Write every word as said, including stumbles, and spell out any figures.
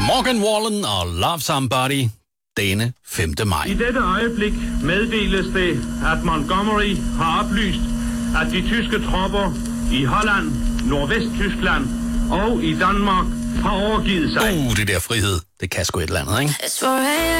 Morgan Wallen og Love Somebody denne femte maj. I dette øjeblik meddeles det, at Montgomery har oplyst, at de tyske tropper i Holland, Nordvest-Tyskland og i Danmark har overgivet sig. Uh, det der frihed, det kan sgu et eller andet, ikke?